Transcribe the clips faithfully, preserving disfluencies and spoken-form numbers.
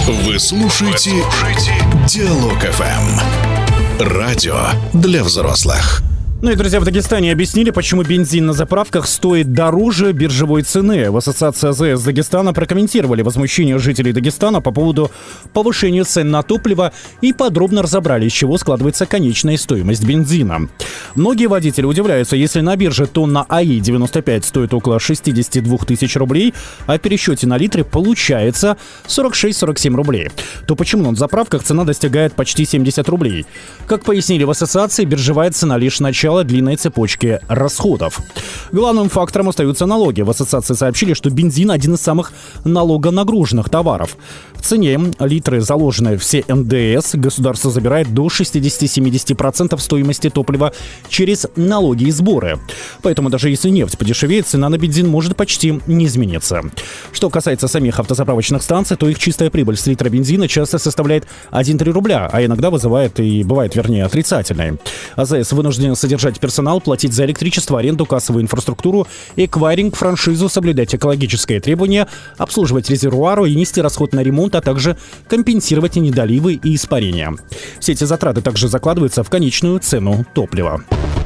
Вы слушаете Диалог эф эм. Радио для взрослых. Ну и, друзья, в Дагестане объяснили, почему бензин на заправках стоит дороже биржевой цены. В Ассоциации АЗС Дагестана прокомментировали возмущение жителей Дагестана по поводу повышения цен на топливо и подробно разобрали, из чего складывается конечная стоимость бензина. Многие водители удивляются, если на бирже тонна АИ девяносто пять стоит около шестьдесят два тысяч рублей, а в пересчете на литры получается сорок шесть - сорок семь рублей, то почему на заправках цена достигает почти семьдесят рублей? Как пояснили в ассоциации, биржевая цена лишь начало длинной цепочки расходов. Главным фактором остаются налоги. В ассоциации сообщили, что бензин – один из самых налогонагруженных товаров. В цене литры, заложенные все эн дэ эс, государство забирает до шестьдесят-семьдесят процентов стоимости топлива через налоги и сборы. Поэтому даже если нефть подешевеет, цена на бензин может почти не измениться. Что касается самих автозаправочных станций, то их чистая прибыль с литра бензина часто составляет один целых три рубля, а иногда вызывает и бывает, вернее, отрицательной. АЗС вынужден содержать персонал, платить за электричество, аренду, кассовую инфраструктуру, эквайринг, франшизу, соблюдать экологические требования, обслуживать резервуары и нести расход на ремонт, а также компенсировать недоливы и испарения. Все эти затраты также закладываются в конечную цену топлива.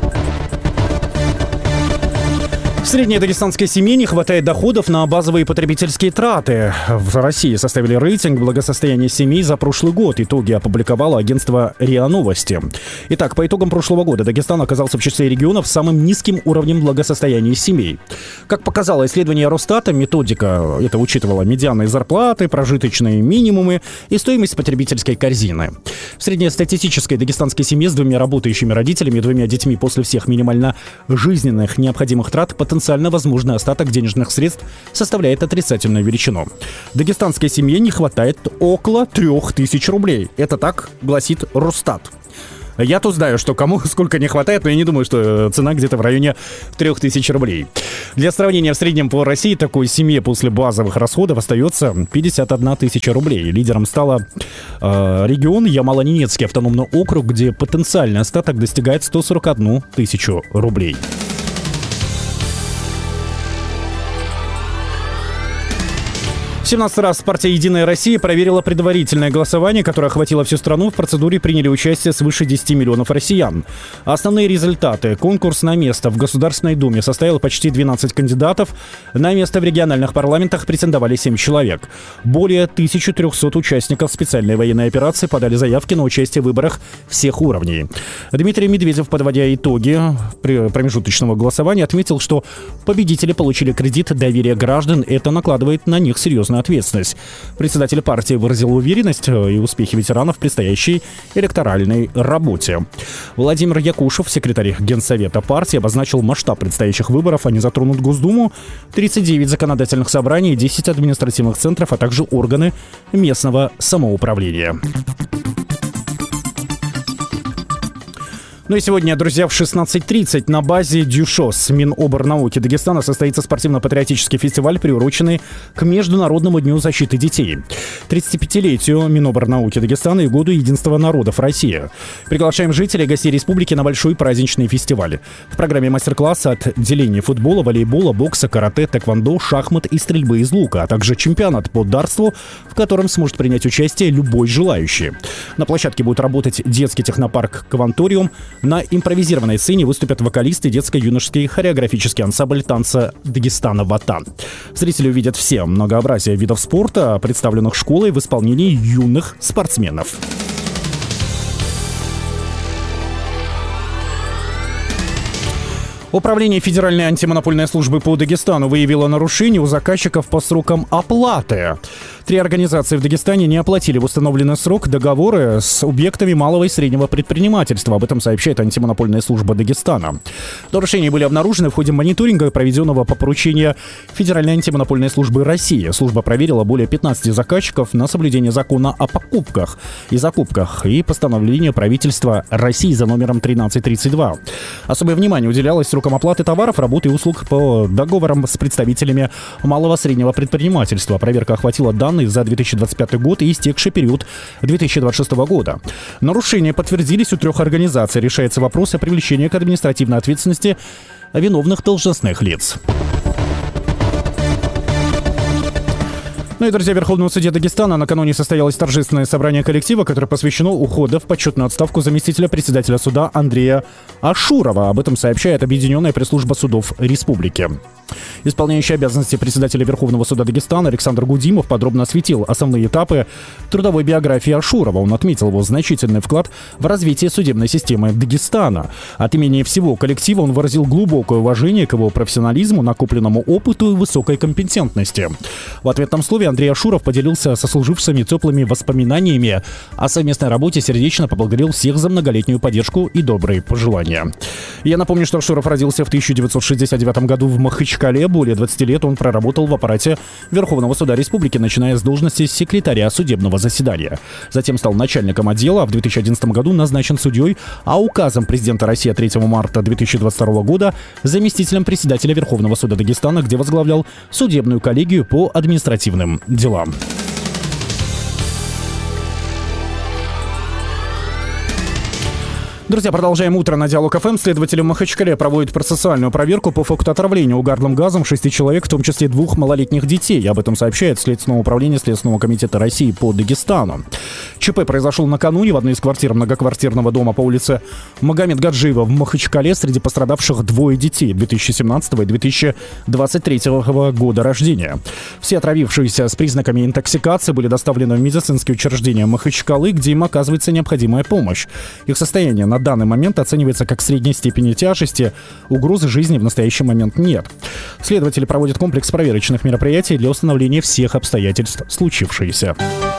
В средней дагестанской семье не хватает доходов на базовые потребительские траты. В России составили рейтинг благосостояния семей за прошлый год. Итоги опубликовало агентство РИА Новости. Итак, по итогам прошлого года Дагестан оказался в числе регионов с самым низким уровнем благосостояния семей. Как показало исследование Росстата, методика это учитывала медианные зарплаты, прожиточные минимумы и стоимость потребительской корзины. В среднестатистической дагестанской семье с двумя работающими родителями и двумя детьми после всех минимально жизненных необходимых трат потенциально возможный остаток денежных средств составляет отрицательную величину. Дагестанской семье не хватает около трех тысяч рублей. Это так гласит Росстат. Я тут знаю, что кому сколько не хватает, но я не думаю, что цена где-то в районе трех тысяч рублей. Для сравнения, в среднем по России такой семье после базовых расходов остается пятьдесят одна тысяча рублей. Лидером стала э, регион Ямало-Ненецкий автономный округ, где потенциальный остаток достигает сто сорок одну тысячу рублей. В семнадцатый раз партия «Единая Россия» проверила предварительное голосование, которое охватило всю страну. В процедуре приняли участие свыше десяти миллионов россиян. Основные результаты. Конкурс на место в Государственной Думе составил почти двенадцать кандидатов. На место в региональных парламентах претендовали семь человек. Более тысячи триста участников специальной военной операции подали заявки на участие в выборах всех уровней. Дмитрий Медведев, подводя итоги промежуточного голосования, отметил, что победители получили кредит доверия граждан. Это накладывает на них серьезную ответственность. Председатель партии выразил уверенность и успехи ветеранов в предстоящей электоральной работе. Владимир Якушев, секретарь Генсовета партии, обозначил масштаб предстоящих выборов. Они затронут Госдуму, тридцать девять законодательных собраний, десять административных центров, а также органы местного самоуправления. Ну и сегодня, друзья, в шестнадцать тридцать на базе ДЮШОС Миноборнауки Дагестана состоится спортивно-патриотический фестиваль, приуроченный к Международному дню защиты детей, тридцатипятилетию Миноборнауки Дагестана и Году единства народов России. Приглашаем жителей и гостей республики на большой праздничный фестиваль. В программе мастер-классы от отделения футбола, волейбола, бокса, карате, тэквондо, шахмат и стрельбы из лука, а также чемпионат по дартству, в котором сможет принять участие любой желающий. На площадке будет работать детский технопарк «Кванториум». На импровизированной сцене выступят вокалисты детско-юношеский хореографический ансамбль танца Дагестана «Ватан». Зрители увидят все многообразие видов спорта, представленных школой в исполнении юных спортсменов. Управление Федеральной антимонопольной службы по Дагестану выявило нарушение у заказчиков по срокам оплаты. Три организации в Дагестане не оплатили в установленный срок договоры с субъектами малого и среднего предпринимательства. Об этом сообщает антимонопольная служба Дагестана. Нарушения были обнаружены в ходе мониторинга, проведенного по поручению Федеральной антимонопольной службы России. Служба проверила более пятнадцати заказчиков на соблюдение закона о покупках и закупках и постановление правительства России за номером тринадцать тридцать два. Особое внимание уделялось срокам оплаты товаров, работы и услуг по договорам с представителями малого и среднего предпринимательства. Проверка охватила данные за две тысячи двадцать пятый год и истекший период две тысячи двадцать шестого года. Нарушения подтвердились у трех организаций. Решается вопрос о привлечении к административной ответственности виновных должностных лиц. Ну и, друзья, в Верховном суде Дагестана накануне состоялось торжественное собрание коллектива, которое посвящено уходу в почетную отставку заместителя председателя суда Андрея Ашурова. Об этом сообщает Объединенная пресс-служба судов республики. Исполняющий обязанности председателя Верховного суда Дагестана Александр Гудимов подробно осветил основные этапы трудовой биографии Ашурова. Он отметил его значительный вклад в развитие судебной системы Дагестана. От имени всего коллектива он выразил глубокое уважение к его профессионализму, накопленному опыту и высокой компетентности. В ответном слове Андрей Ашуров поделился со служивцами теплыми воспоминаниями о совместной работе, сердечно поблагодарил всех за многолетнюю поддержку и добрые пожелания. Я напомню, что Ашуров родился в тысяча девятьсот шестьдесят девятом году в Махачкале. Более двадцати лет он проработал в аппарате Верховного суда республики, начиная с должности секретаря судебного заседания. Затем стал начальником отдела, а в две тысячи одиннадцатом году назначен судьей, а указом президента России от третьего марта две тысячи двадцать второго года заместителем председателя Верховного суда Дагестана, где возглавлял судебную коллегию по административным делам. Друзья, продолжаем утро на Диалог ФМ. Следователи в Махачкале проводят процессуальную проверку по факту отравления угарным газом шести человек, в том числе двух малолетних детей. Об этом сообщает Следственное управление Следственного комитета России по Дагестану. ЧП произошел накануне в одной из квартир многоквартирного дома по улице Магомед Гаджиева в Махачкале. Среди пострадавших двое детей две тысячи семнадцатого и две тысячи двадцать третьего года рождения. Все отравившиеся с признаками интоксикации были доставлены в медицинские учреждения Махачкалы, где им оказывается необходимая помощь. Их состояние на данный момент оценивается как средней степени тяжести. Угрозы жизни в настоящий момент нет. Следователи проводят комплекс проверочных мероприятий для установления всех обстоятельств случившегося.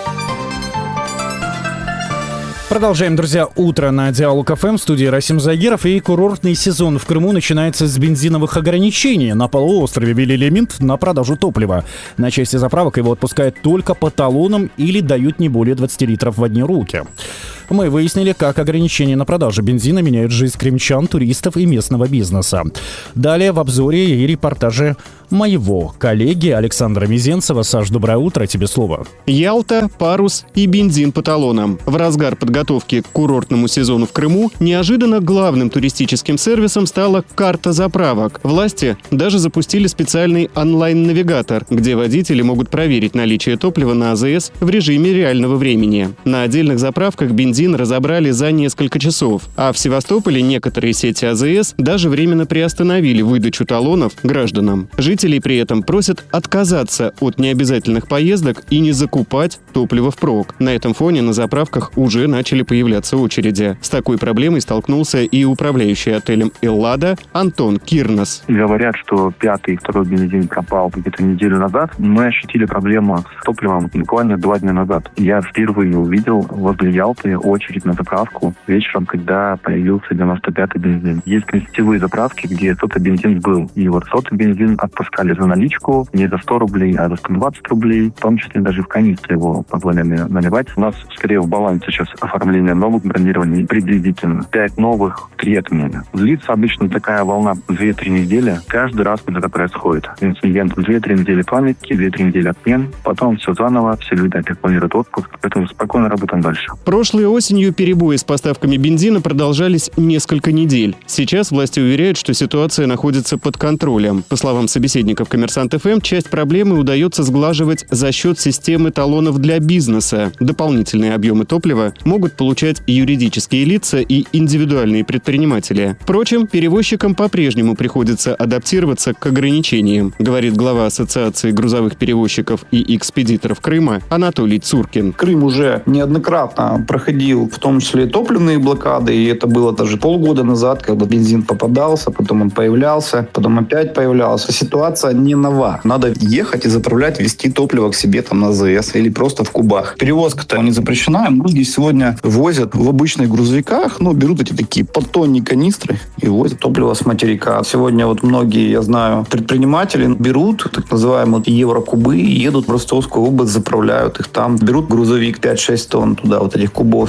Продолжаем, друзья, утро на Диалог ФМ. В студии Расим Загиров. И курортный сезон в Крыму начинается с бензиновых ограничений. На полуострове ввели лимит на продажу топлива. На части заправок его отпускают только по талонам или дают не более двадцати литров в одни руки. Мы выяснили, как ограничения на продажу бензина меняют жизнь крымчан, туристов и местного бизнеса. Далее в обзоре и репортаже моего коллеги Александра Мизенцева. Саш, доброе утро, тебе слово. Ялта, парус и бензин по талонам. В разгар подготовки к курортному сезону в Крыму неожиданно главным туристическим сервисом стала карта заправок. Власти даже запустили специальный онлайн-навигатор, где водители могут проверить наличие топлива на АЗС в режиме реального времени. На отдельных заправках бензин разобрали за несколько часов, а в Севастополе некоторые сети АЗС даже временно приостановили выдачу талонов гражданам. Жителей при этом просят отказаться от необязательных поездок и не закупать топливо впрок. На этом фоне на заправках уже начали появляться очереди. С такой проблемой столкнулся и управляющий отелем «Эллада» Антон Кирнос. Говорят, что пятый, второй бензин пропал где-то неделю назад. Мы ощутили проблему с топливом буквально два дня назад. Я впервые увидел возле Ялты очередь на заправку вечером, когда появился девяносто пятый бензин. Есть сетевые заправки, где сотый бензин был. И вот сотый бензин отпускали за наличку не за сто рублей, а за сто двадцать рублей. В том числе даже в канистре его позволяли наливать. У нас скорее в балансе сейчас оформление новых бронирований приблизительно. Пять новых, три отмены. Длится обычно такая волна две-три недели. Каждый раз это происходит. Инцидент две-три недели памятки, две-три недели отмен. Потом все заново, все люди опять планируют отпуск. Поэтому спокойно работаем дальше. Прошлой осенью перебои с поставками бензина продолжались несколько недель. Сейчас власти уверяют, что ситуация находится под контролем. По словам собеседников «Коммерсант ФМ», часть проблемы удается сглаживать за счет системы талонов для бизнеса. Дополнительные объемы топлива могут получать юридические лица и индивидуальные предприниматели. Впрочем, перевозчикам по-прежнему приходится адаптироваться к ограничениям, говорит глава Ассоциации грузовых перевозчиков и экспедиторов Крыма Анатолий Цуркин. Крым уже неоднократно проходил в том числе и топливные блокады, и это было даже полгода назад, когда бензин попадался, потом он появлялся, потом опять появлялся. Ситуация не нова. Надо ехать и заправлять, везти топливо к себе там на АЗС или просто в кубах. Перевозка-то не запрещена. Многие сегодня возят в обычных грузовиках, ну, берут эти такие подтонные канистры и возят топливо с материка. Сегодня вот многие, я знаю, предприниматели берут так называемые еврокубы и едут в Ростовскую область, заправляют их там. Берут грузовик пять-шесть тонн туда, вот этих кубов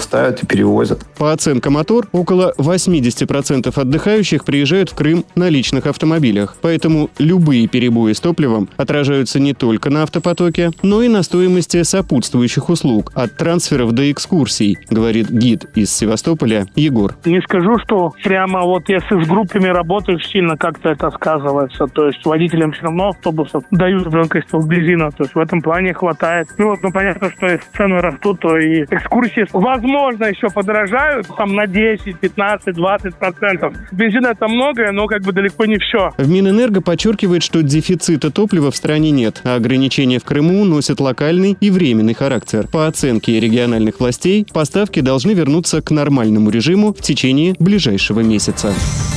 ставят и перевозят. По оценкам Мотор, около восемьдесят процентов отдыхающих приезжают в Крым на личных автомобилях. Поэтому любые перебои с топливом отражаются не только на автопотоке, но и на стоимости сопутствующих услуг, от трансферов до экскурсий, говорит гид из Севастополя Егор. Не скажу, что прямо вот если с группами работаешь, сильно как-то это сказывается. То есть водителям все равно автобусов дают количество бензина. То есть в этом плане хватает. Ну вот, ну понятно, что если цены растут, то и экскурсии, возможно, еще подорожают там на десять, пятнадцать, двадцать процентов. Бензина это многое, но как бы далеко не все. В Минэнерго подчеркивает, что дефицита топлива в стране нет, а ограничения в Крыму носят локальный и временный характер. По оценке региональных властей, поставки должны вернуться к нормальному режиму в течение ближайшего месяца.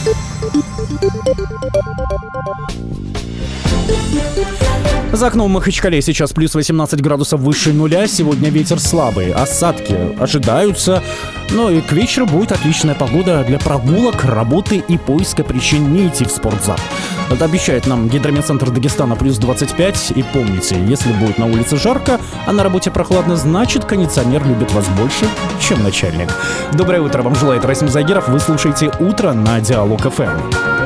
За окном в Махачкале сейчас плюс восемнадцать градусов выше нуля. Сегодня ветер слабый. Осадки ожидаются. Но и к вечеру будет отличная погода для прогулок, работы и поиска причин не идти в спортзал. Это обещает нам Гидрометцентр Дагестана плюс двадцать пять. И помните, если будет на улице жарко, а на работе прохладно, значит кондиционер любит вас больше, чем начальник. Доброе утро вам желает Расим Загиров. Вы слушаете «Утро» на Диалог ФМ.